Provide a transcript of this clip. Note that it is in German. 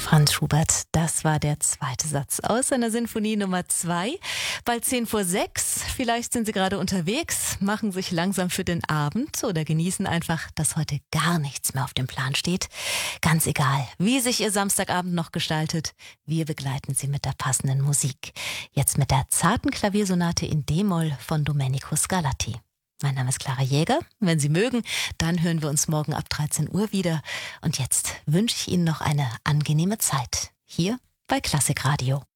Franz Schubert, das war der zweite Satz aus seiner Sinfonie Nummer 2. Bald 5:10 Uhr, vielleicht sind Sie gerade unterwegs, machen sich langsam für den Abend oder genießen einfach, dass heute gar nichts mehr auf dem Plan steht. Ganz egal, wie sich Ihr Samstagabend noch gestaltet, wir begleiten Sie mit der passenden Musik. Jetzt mit der zarten Klaviersonate in D-Moll von Domenico Scarlatti. Mein Name ist Clara Jäger. Wenn Sie mögen, dann hören wir uns morgen ab 13 Uhr wieder. Und jetzt wünsche ich Ihnen noch eine angenehme Zeit. Hier bei Klassikradio.